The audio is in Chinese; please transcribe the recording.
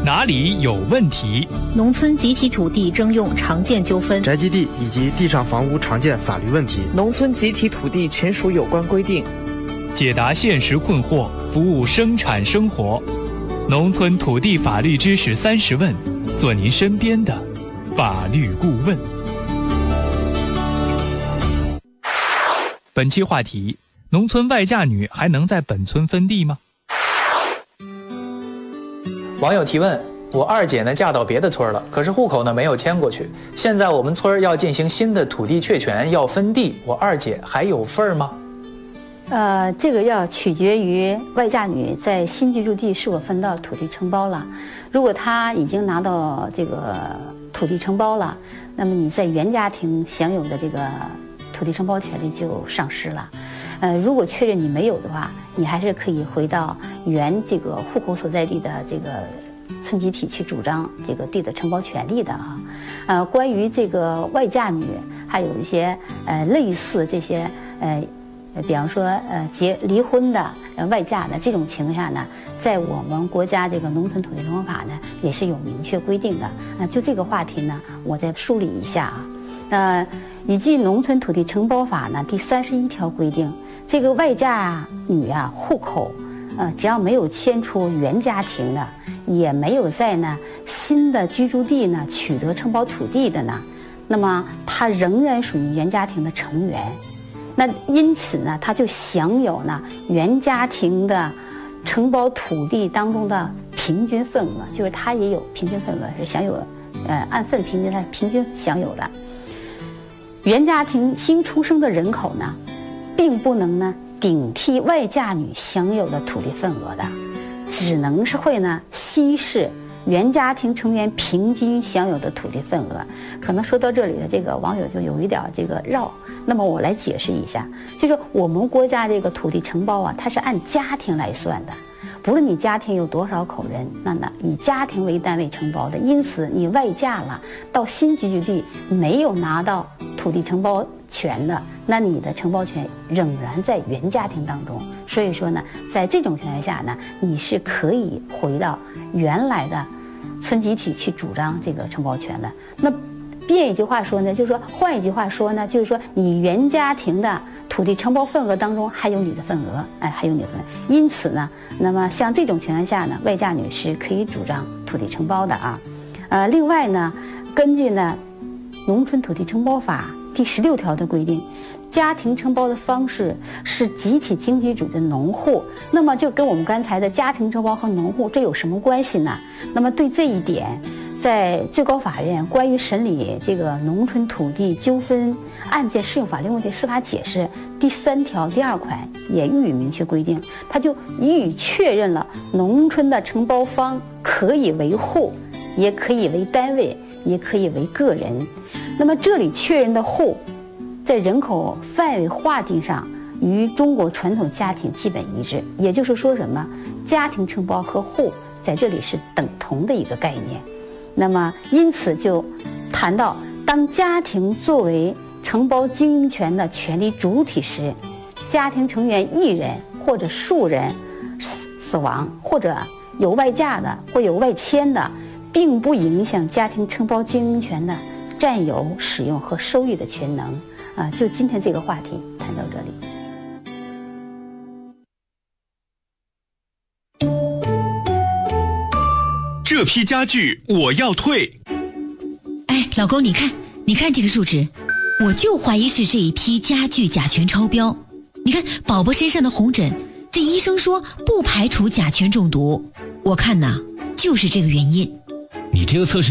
哪里有问题？ 农村集体土地征用常见纠纷， 宅基地以及地上房屋常见法律问题， 农村集体土地权属有关规定， 解答现实困惑，服务生产生活。农村土地法律知识30问，做您身边的法律顾问。本期话题：农村外嫁女还能在本村分地吗？ 网友提问：我二姐呢嫁到别的村了，可是户口呢没有迁过去。现在我们村要进行新的土地确权，要分地，我二姐还有份儿吗？ 这个要取决于外嫁女在新居住地是否分到土地承包了。如果她已经拿到这个土地承包了，那么你在原家庭享有的这个土地承包权利就丧失了。如果确认你没有的话，你还是可以回到原这个户口所在地的这个村集体去主张这个地的承包权利的啊。关于这个外嫁女，还有一些类似这些比方说离婚的外嫁的这种情况下呢，在我们国家这个农村土地承包法呢也是有明确规定的。就这个话题呢，我再梳理一下啊。依据农村土地承包法呢第31条规定，这个外嫁女啊户口只要没有迁出原家庭的，也没有在呢新的居住地呢取得承包土地的呢，那么她仍然属于原家庭的成员。那因此呢，她就享有呢原家庭的承包土地当中的平均份额，就是她也有平均份额是享有，按份平均她是平均享有的。原家庭新出生的人口呢，并不能呢顶替外嫁女享有的土地份额的，只能是会呢稀释原家庭成员平均享有的土地份额。可能说到这里的这个网友就有一点这个绕，那么我来解释一下，就是我们国家这个土地承包啊，它是按家庭来算的，不论你家庭有多少口人，那以家庭为单位承包的。因此你外嫁了到新居住地没有拿到土地承包权的，那你的承包权仍然在原家庭当中。所以说呢，在这种情况下呢，你是可以回到原来的村集体去主张这个承包权的。那变一句话说呢，就是说换一句话说呢，就是说你原家庭的土地承包份额当中还有你的份额，还有你的份额。因此呢，那么像这种情况下呢，外嫁女是可以主张土地承包的啊。另外呢，根据呢农村土地承包法第16条的规定，家庭承包的方式是集体经济主的农户。那么这跟我们刚才的家庭承包和农户这有什么关系呢？那么对这一点，在最高法院关于审理这个农村土地纠纷案件适用法律问题司法解释第3条第2款也予以明确规定，它就予以确认了农村的承包方可以为户，也可以为单位，也可以为个人。那么这里确认的户，在人口范围划定上与中国传统家庭基本一致，也就是说什么，家庭承包和户在这里是等同的一个概念。那么因此就谈到，当家庭作为承包经营权的权利主体时，家庭成员一人或者数人死亡，或者有外嫁的或有外迁的，并不影响家庭承包经营权的占有、使用和收益的权能。就今天这个话题谈到这里。 这批家具我要退。 哎，老公，你看这个数值，我就怀疑是这一批家具甲醛超标。你看宝宝身上的红疹，这医生说不排除甲醛中毒，我看呐就是这个原因。 你这个测试